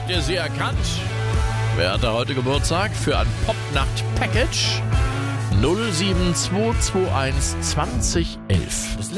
Habt ihr sie erkannt? Wer hat da heute Geburtstag? Für ein Popnacht-Package 07221 2011.